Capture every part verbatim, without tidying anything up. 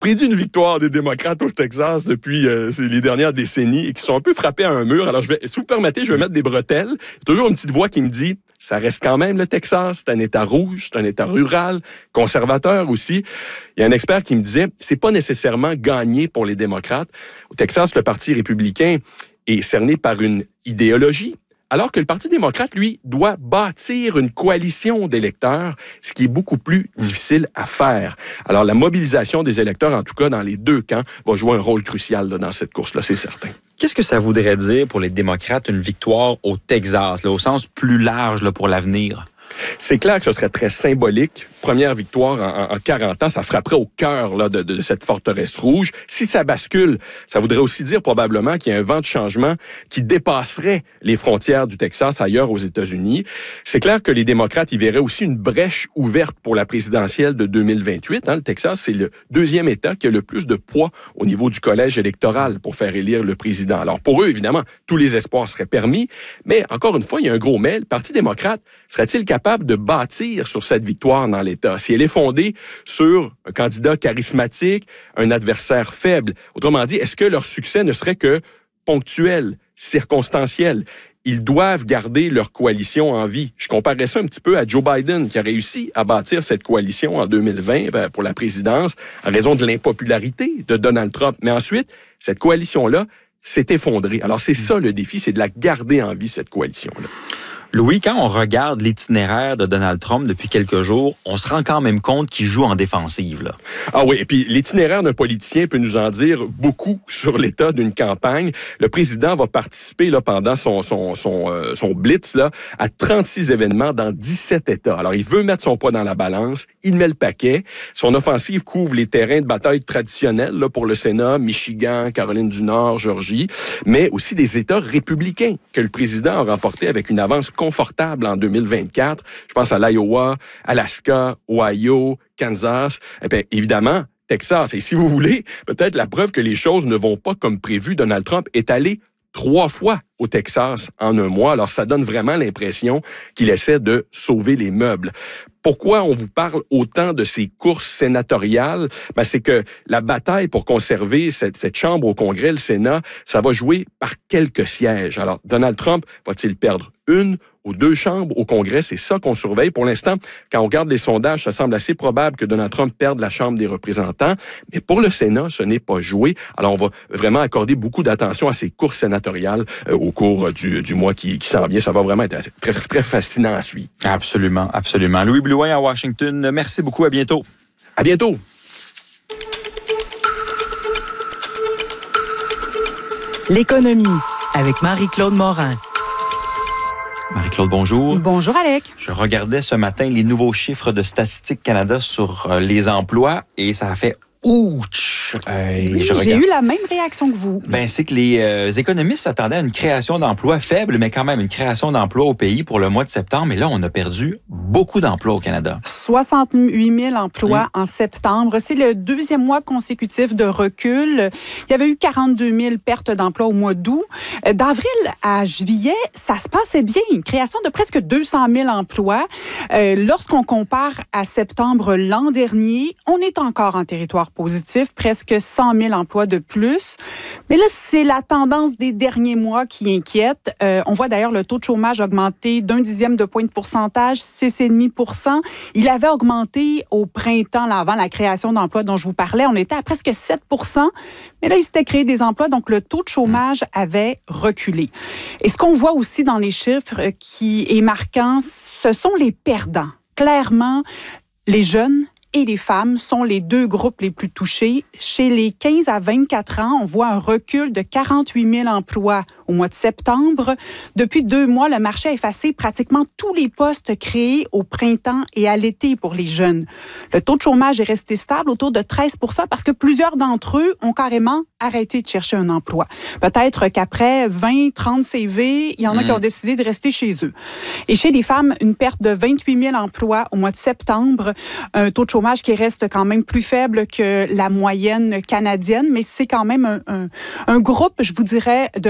prédit une victoire des démocrates au Texas depuis euh, les dernières décennies et qui sont un peu frappés à un mur. Alors, je vais, si vous permettez, je vais mettre des bretelles. Il y a toujours une petite voix qui me dit, ça reste quand même le Texas, c'est un État rouge, c'est un État rural, conservateur aussi. Il y a un expert qui me disait, c'est pas nécessairement gagné pour les démocrates. Au Texas, le Parti républicain est cerné par une idéologie, alors que le Parti démocrate, lui, doit bâtir une coalition d'électeurs, ce qui est beaucoup plus difficile à faire. Alors, la mobilisation des électeurs, en tout cas dans les deux camps, va jouer un rôle crucial là, dans cette course-là, c'est certain. Qu'est-ce que ça voudrait dire pour les démocrates, une victoire au Texas, là, au sens plus large là, pour l'avenir? C'est clair que ce serait très symbolique. Première victoire en, en quarante ans, ça frapperait au cœur là, de, de cette forteresse rouge. Si ça bascule, ça voudrait aussi dire probablement qu'il y a un vent de changement qui dépasserait les frontières du Texas ailleurs aux États-Unis. C'est clair que les démocrates y verraient aussi une brèche ouverte pour la présidentielle de deux mille vingt-huit. Hein. Le Texas, c'est le deuxième État qui a le plus de poids au niveau du collège électoral pour faire élire le président. Alors pour eux, évidemment, tous les espoirs seraient permis, mais encore une fois, il y a un gros mais. Le Parti démocrate serait-il capable de bâtir sur cette victoire dans l'État? Si elle est fondée sur un candidat charismatique, un adversaire faible, autrement dit, est-ce que leur succès ne serait que ponctuel, circonstanciel? Ils doivent garder leur coalition en vie. Je comparais ça un petit peu à Joe Biden, qui a réussi à bâtir cette coalition en deux mille vingt pour la présidence, en raison de l'impopularité de Donald Trump. Mais ensuite, cette coalition-là s'est effondrée. Alors, c'est ça le défi, c'est de la garder en vie, cette coalition-là. Louis, quand on regarde l'itinéraire de Donald Trump depuis quelques jours, on se rend quand même compte qu'il joue en défensive, là. Ah oui, et puis l'itinéraire d'un politicien peut nous en dire beaucoup sur l'état d'une campagne. Le président va participer là, pendant son, son, son, euh, son blitz là, à trente-six événements dans dix-sept États. Alors, il veut mettre son poids dans la balance, il met le paquet. Son offensive couvre les terrains de bataille traditionnels là, pour le Sénat, Michigan, Caroline du Nord, Georgie, mais aussi des États républicains que le président a remporté avec une avance confortable en deux mille vingt-quatre. Je pense à l'Iowa, Alaska, Ohio, Kansas. Eh bien, évidemment, Texas. Et si vous voulez, peut-être la preuve que les choses ne vont pas comme prévu, Donald Trump est allé trois fois au Texas en un mois. Alors, ça donne vraiment l'impression qu'il essaie de sauver les meubles. Pourquoi on vous parle autant de ces courses sénatoriales? Ben, c'est que la bataille pour conserver cette, cette chambre au Congrès, le Sénat, ça va jouer par quelques sièges. Alors, Donald Trump va-t-il perdre une ou deux chambres au Congrès? C'est ça qu'on surveille. Pour l'instant, quand on regarde les sondages, ça semble assez probable que Donald Trump perde la Chambre des représentants. Mais pour le Sénat, ce n'est pas joué. Alors, on va vraiment accorder beaucoup d'attention à ces courses sénatoriales euh, au cours du, du mois qui, qui s'en vient. Ça va vraiment être très, très fascinant à suivre. Absolument, absolument. Louis Blouin à Washington, merci beaucoup. À bientôt. À bientôt. L'économie avec Marie-Claude Morin. Marie-Claude, bonjour. Bonjour, Alec. Je regardais ce matin les nouveaux chiffres de Statistique Canada sur euh, les emplois et ça a fait ouch! Euh, oui, j'ai regarde... eu la même réaction que vous. Ben, c'est que les euh, économistes s'attendaient à une création d'emplois faible, mais quand même une création d'emplois au pays pour le mois de septembre. Et là, on a perdu beaucoup d'emplois au Canada. soixante-huit mille emplois mmh. en septembre. C'est le deuxième mois consécutif de recul. Il y avait eu quarante-deux mille pertes d'emplois au mois d'août. D'avril à juillet, ça se passait bien. Une création de presque deux cent mille emplois. Euh, lorsqu'on compare à septembre l'an dernier, on est encore en territoire positif, presque cent mille emplois de plus. Mais là, c'est la tendance des derniers mois qui inquiète. Euh, on voit d'ailleurs le taux de chômage augmenter d'un dixième de point de pourcentage, six virgule cinq pour cent. Il avait augmenté au printemps, là, avant la création d'emplois dont je vous parlais. On était à presque sept pour cent. Mais là, il s'était créé des emplois, donc le taux de chômage avait reculé. Et ce qu'on voit aussi dans les chiffres qui est marquant, ce sont les perdants. Clairement, les jeunes et les femmes sont les deux groupes les plus touchés. Chez les quinze à vingt-quatre ans, on voit un recul de quarante-huit mille emplois au mois de septembre. Depuis deux mois, le marché a effacé pratiquement tous les postes créés au printemps et à l'été pour les jeunes. Le taux de chômage est resté stable autour de treize pour cent parce que plusieurs d'entre eux ont carrément arrêté de chercher un emploi. Peut-être qu'après vingt, trente C V, il y en a mmh. qui ont décidé de rester chez eux. Et chez les femmes, une perte de vingt-huit mille emplois au mois de septembre, un taux de chômage qui reste quand même plus faible que la moyenne canadienne, mais c'est quand même un, un, un groupe, je vous dirais, de travailleurs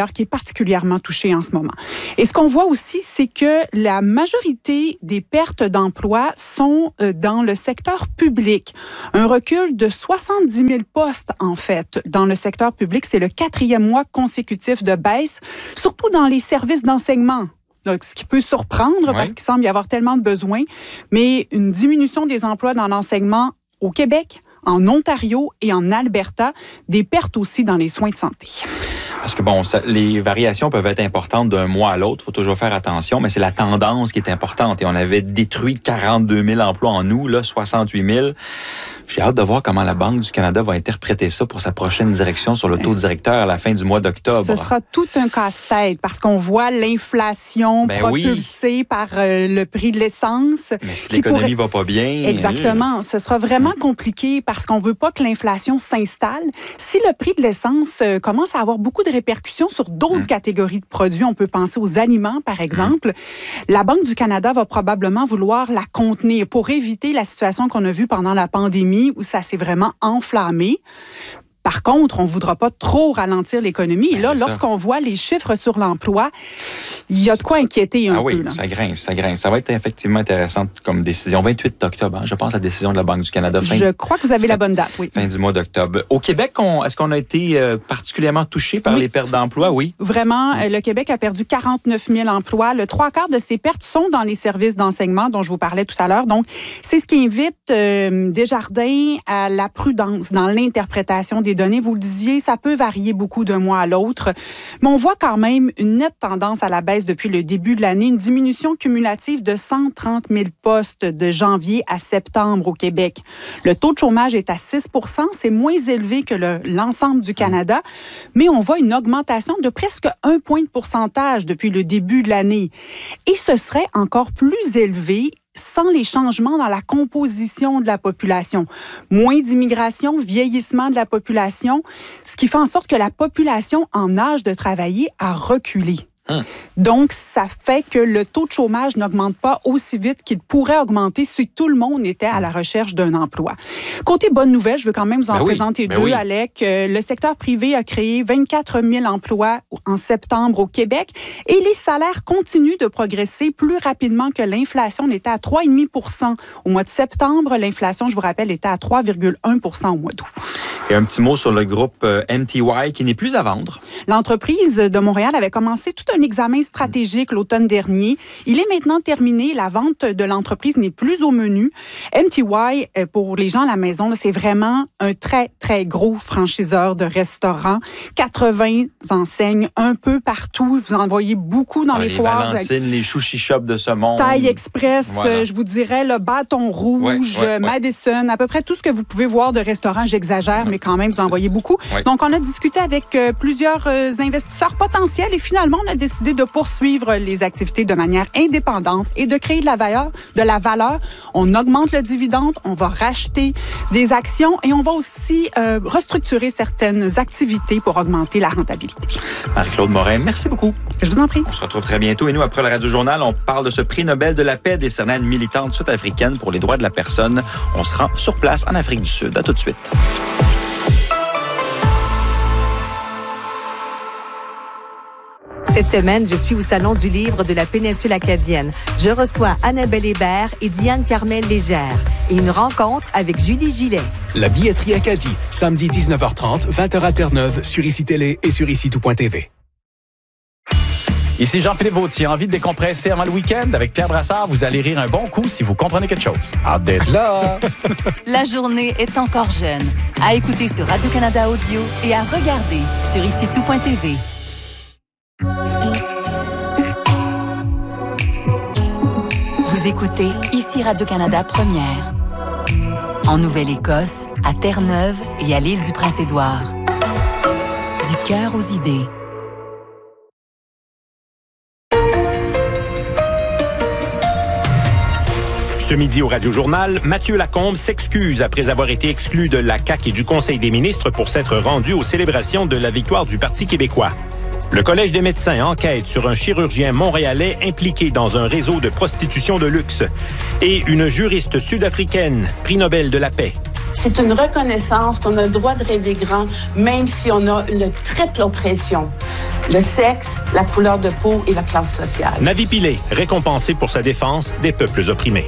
secteur qui est particulièrement touché en ce moment. Et ce qu'on voit aussi, c'est que la majorité des pertes d'emplois sont dans le secteur public. Un recul de soixante-dix mille postes, en fait, dans le secteur public. C'est le quatrième mois consécutif de baisse, surtout dans les services d'enseignement. Donc, ce qui peut surprendre oui. parce qu'il semble y avoir tellement de besoins, mais une diminution des emplois dans l'enseignement au Québec, en Ontario et en Alberta, des pertes aussi dans les soins de santé. Parce que, bon, ça, les variations peuvent être importantes d'un mois à l'autre. Il faut toujours faire attention, mais c'est la tendance qui est importante. Et on avait détruit quarante-deux mille emplois en août, là, soixante-huit mille. J'ai hâte de voir comment la Banque du Canada va interpréter ça pour sa prochaine direction sur le taux directeur à la fin du mois d'octobre. Ce sera tout un casse-tête parce qu'on voit l'inflation ben propulsée oui. par euh, le prix de l'essence. Mais si l'économie pourrait... va pas bien... Exactement. Ce sera vraiment hum. compliqué parce qu'on veut pas que l'inflation s'installe. Si le prix de l'essence euh, commence à avoir beaucoup de répercussions sur d'autres hum. catégories de produits, on peut penser aux aliments, par exemple, hum. la Banque du Canada va probablement vouloir la contenir pour éviter la situation qu'on a vue pendant la pandémie où ça s'est vraiment enflammé. Par contre, on ne voudra pas trop ralentir l'économie. Et là, c'est lorsqu'on ça. voit les chiffres sur l'emploi, il y a de quoi inquiéter un ah oui, peu. Là. ça grince, ça grince. Ça va être effectivement intéressant comme décision. vingt-huit octobre, hein, je pense, la décision de la Banque du Canada. Fin, je crois que vous avez fin, la bonne date, oui. Fin du mois d'octobre. Au Québec, on, est-ce qu'on a été euh, particulièrement touché par oui. les pertes d'emplois? Oui. Vraiment, oui. le Québec a perdu quarante-neuf mille emplois. Le trois quarts de ces pertes sont dans les services d'enseignement dont je vous parlais tout à l'heure. Donc, c'est ce qui invite euh, Desjardins à la prudence dans l'interprétation des données. Vous le disiez, ça peut varier beaucoup d'un mois à l'autre, mais on voit quand même une nette tendance à la baisse depuis le début de l'année, une diminution cumulative de cent trente mille postes de janvier à septembre au Québec. Le taux de chômage est à six pour cent, c'est moins élevé que le, l'ensemble du Canada, mais on voit une augmentation de presque un point de pourcentage depuis le début de l'année. Et ce serait encore plus élevé sans les changements dans la composition de la population. Moins d'immigration, vieillissement de la population, ce qui fait en sorte que la population en âge de travailler a reculé. Hum. Donc, ça fait que le taux de chômage n'augmente pas aussi vite qu'il pourrait augmenter si tout le monde était à la recherche d'un emploi. Côté bonne nouvelle, je veux quand même vous en ben présenter oui, ben deux, oui. Alec. Le secteur privé a créé vingt-quatre mille emplois en septembre au Québec et les salaires continuent de progresser plus rapidement que l'inflation. On était à trois virgule cinq pour cent au mois de septembre. L'inflation, je vous rappelle, était à trois virgule un pour cent au mois d'août. Et un petit mot sur le groupe M T Y qui n'est plus à vendre. L'entreprise de Montréal avait commencé tout un examen stratégique l'automne dernier. Il est maintenant terminé. La vente de l'entreprise n'est plus au menu. M T Y, pour les gens à la maison, c'est vraiment un très, très gros franchiseur de restaurants. quatre-vingts enseignes un peu partout. Vous en voyez beaucoup dans ah, les, les foires. Les Valentine, les Sushi Shop de ce monde. Taille Express, voilà. Je vous dirais, le Bâton Rouge, ouais, ouais, Madison, ouais. à peu près tout ce que vous pouvez voir de restaurants. J'exagère, ouais. mais quand même, vous en voyez beaucoup. Ouais. Donc, on a discuté avec euh, plusieurs euh, investisseurs potentiels et finalement, on a décidé de poursuivre les activités de manière indépendante et de créer de la valeur. De la valeur. On augmente le dividende, on va racheter des actions et on va aussi euh, restructurer certaines activités pour augmenter la rentabilité. Marie-Claude Morin, merci beaucoup. Je vous en prie. On se retrouve très bientôt. Et nous, après le Radio-Journal, on parle de ce prix Nobel de la paix décerné à une militante sud-africaine pour les droits de la personne. On se rend sur place en Afrique du Sud. À tout de suite. Cette semaine, je suis au Salon du livre de la péninsule acadienne. Je reçois Annabelle Hébert et Diane Carmel-Légère et une rencontre avec Julie Gillet. La billetterie Acadie, samedi dix-neuf heures trente, vingt heures à Terre-Neuve, sur I C I Télé et sur ici tout point T V. Ici Jean-Philippe Vautier, envie de décompresser avant le week-end avec Pierre Brassard. Vous allez rire un bon coup si vous comprenez quelque chose. Hâte d'être là! La journée est encore jeune. À écouter sur Radio-Canada Audio et à regarder sur ici tout point T V. Vous écoutez ici Radio-Canada Première. En Nouvelle-Écosse, à Terre-Neuve et à l'île du Prince-Édouard. Du cœur aux idées. Ce midi au Radio-Journal, Mathieu Lacombe s'excuse après avoir été exclu de la C A Q et du Conseil des ministres pour s'être rendu aux célébrations de la victoire du Parti québécois. Le Collège des médecins enquête sur un chirurgien montréalais impliqué dans un réseau de prostitution de luxe. Et une juriste sud-africaine, prix Nobel de la paix. C'est une reconnaissance qu'on a le droit de rêver grand, même si on a une triple oppression. Le sexe, la couleur de peau et la classe sociale. Navi Pillay, récompensé pour sa défense des peuples opprimés.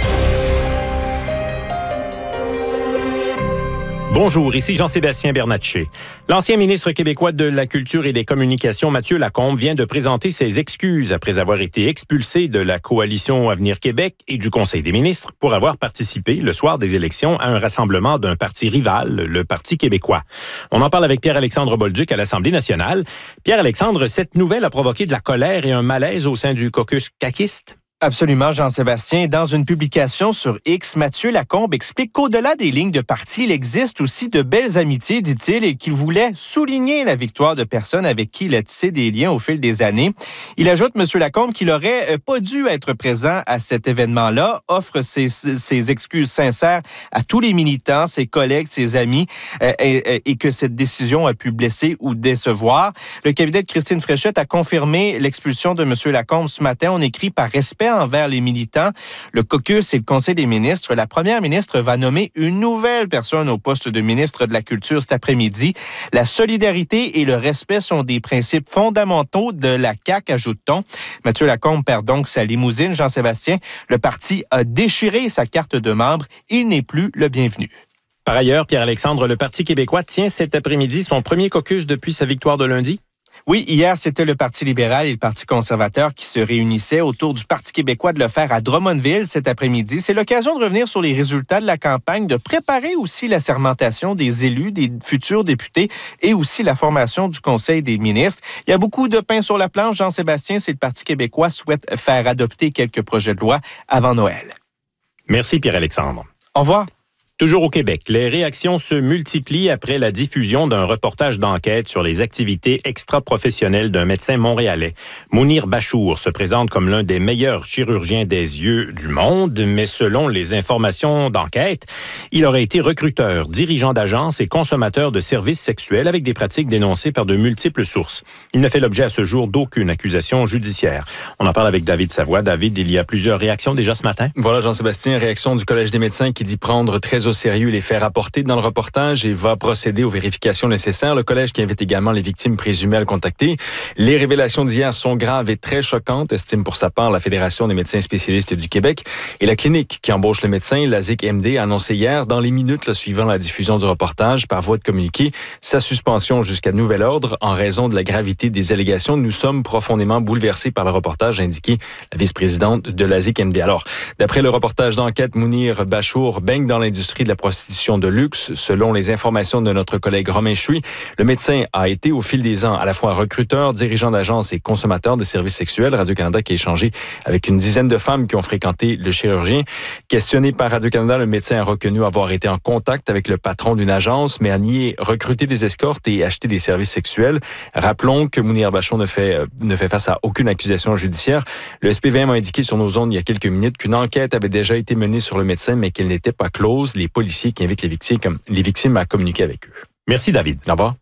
Bonjour, ici Jean-Sébastien Bernatchez. L'ancien ministre québécois de la Culture et des Communications, Mathieu Lacombe, vient de présenter ses excuses après avoir été expulsé de la coalition Avenir Québec et du Conseil des ministres pour avoir participé, le soir des élections, à un rassemblement d'un parti rival, le Parti québécois. On en parle avec Pierre-Alexandre Bolduc à l'Assemblée nationale. Pierre-Alexandre, cette nouvelle a provoqué de la colère et un malaise au sein du caucus caquiste? Absolument, Jean-Sébastien. Dans une publication sur X, Mathieu Lacombe explique qu'au-delà des lignes de parti, il existe aussi de belles amitiés, dit-il, et qu'il voulait souligner la victoire de personnes avec qui il a tissé des liens au fil des années. Il ajoute, Mathieu Lacombe, qu'il n'aurait pas dû être présent à cet événement-là, offre ses, ses excuses sincères à tous les militants, ses collègues, ses amis, euh, et, et que cette décision a pu blesser ou décevoir. Le cabinet de Christine Fréchette a confirmé l'expulsion de Mathieu Lacombe ce matin. On écrit par respect envers les militants, le caucus et le Conseil des ministres. La première ministre va nommer une nouvelle personne au poste de ministre de la Culture cet après-midi. La solidarité et le respect sont des principes fondamentaux de la C A Q, ajoute-t-on. Mathieu Lacombe perd donc sa limousine, Jean-Sébastien. Le parti a déchiré sa carte de membre. Il n'est plus le bienvenu. Par ailleurs, Pierre-Alexandre, le Parti québécois tient cet après-midi son premier caucus depuis sa victoire de lundi? Oui, hier, c'était le Parti libéral et le Parti conservateur qui se réunissaient autour du Parti québécois de le faire à Drummondville cet après-midi. C'est l'occasion de revenir sur les résultats de la campagne, de préparer aussi la sermentation des élus, des futurs députés et aussi la formation du Conseil des ministres. Il y a beaucoup de pain sur la planche, Jean-Sébastien, si le Parti québécois souhaite faire adopter quelques projets de loi avant Noël. Merci, Pierre-Alexandre. Au revoir. Toujours au Québec, les réactions se multiplient après la diffusion d'un reportage d'enquête sur les activités extra-professionnelles d'un médecin montréalais. Mounir Bachour se présente comme l'un des meilleurs chirurgiens des yeux du monde, mais selon les informations d'enquête, il aurait été recruteur, dirigeant d'agence et consommateur de services sexuels avec des pratiques dénoncées par de multiples sources. Il ne fait l'objet à ce jour d'aucune accusation judiciaire. On en parle avec David Savoie. David, il y a plusieurs réactions déjà ce matin. Voilà, Jean-Sébastien, réaction du Collège des médecins qui dit prendre très au sérieux les faits rapportés dans le reportage et va procéder aux vérifications nécessaires. Le collège qui invite également les victimes présumées à le contacter. Les révélations d'hier sont graves et très choquantes, estime pour sa part la Fédération des médecins spécialistes du Québec. Et la clinique qui embauche le médecin, la Z I C M D, a annoncé hier, dans les minutes là, suivant la diffusion du reportage, par voie de communiqué, sa suspension jusqu'à nouvel ordre en raison de la gravité des allégations. Nous sommes profondément bouleversés par le reportage, a indiqué la vice-présidente de la Z I C M D. Alors, d'après le reportage d'enquête, Mounir Bachour baigne dans l'industrie de la prostitution de luxe. Selon les informations de notre collègue Romain Chui, le médecin a été au fil des ans à la fois recruteur, dirigeant d'agence et consommateur de services sexuels. Radio-Canada qui a échangé avec une dizaine de femmes qui ont fréquenté le chirurgien. Questionné par Radio-Canada, le médecin a reconnu avoir été en contact avec le patron d'une agence, mais a nié recruter des escortes et acheter des services sexuels. Rappelons que Mounir Bachour ne fait, ne fait face à aucune accusation judiciaire. Le S P V M a indiqué sur nos ondes il y a quelques minutes qu'une enquête avait déjà été menée sur le médecin, mais qu'elle n'était pas close. Les policiers qui invitent les victimes, les victimes à communiquer avec eux. Merci, David. Au revoir.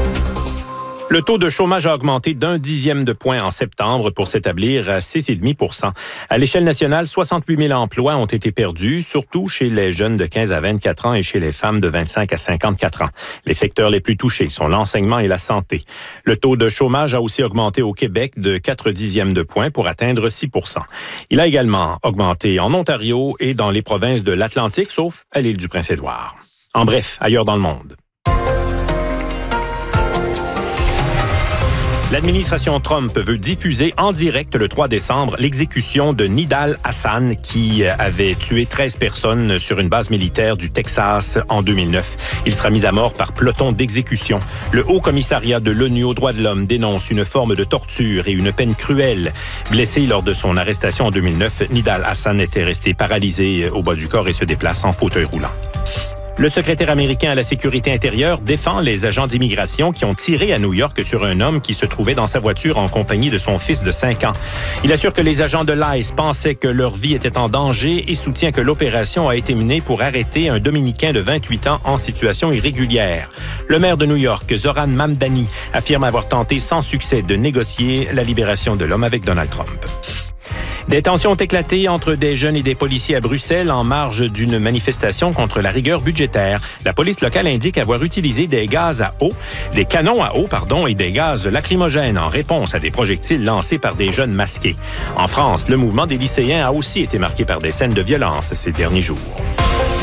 Le taux de chômage a augmenté d'un dixième de point en septembre pour s'établir à six virgule cinq pour cent. À l'échelle nationale, soixante-huit mille emplois ont été perdus, surtout chez les jeunes de quinze à vingt-quatre ans et chez les femmes de vingt-cinq à cinquante-quatre ans. Les secteurs les plus touchés sont l'enseignement et la santé. Le taux de chômage a aussi augmenté au Québec de quatre dixièmes de point pour atteindre six pour cent. Il a également augmenté en Ontario et dans les provinces de l'Atlantique, sauf à l'île du Prince-Édouard. En bref, ailleurs dans le monde. L'administration Trump veut diffuser en direct le trois décembre l'exécution de Nidal Hassan qui avait tué treize personnes sur une base militaire du Texas en deux mille neuf. Il sera mis à mort par peloton d'exécution. Le Haut Commissariat de l'ONU aux droits de l'homme dénonce une forme de torture et une peine cruelle. Blessé lors de son arrestation en deux mille neuf, Nidal Hassan était resté paralysé au bas du corps et se déplace en fauteuil roulant. Le secrétaire américain à la sécurité intérieure défend les agents d'immigration qui ont tiré à New York sur un homme qui se trouvait dans sa voiture en compagnie de son fils de cinq ans. Il assure que les agents de l'I C E pensaient que leur vie était en danger et soutient que l'opération a été menée pour arrêter un Dominicain de vingt-huit ans en situation irrégulière. Le maire de New York, Zoran Mamdani, affirme avoir tenté sans succès de négocier la libération de l'homme avec Donald Trump. Des tensions ont éclaté entre des jeunes et des policiers à Bruxelles en marge d'une manifestation contre la rigueur budgétaire. La police locale indique avoir utilisé des gaz à eau, des canons à eau, pardon, et des gaz lacrymogènes en réponse à des projectiles lancés par des jeunes masqués. En France, le mouvement des lycéens a aussi été marqué par des scènes de violence ces derniers jours.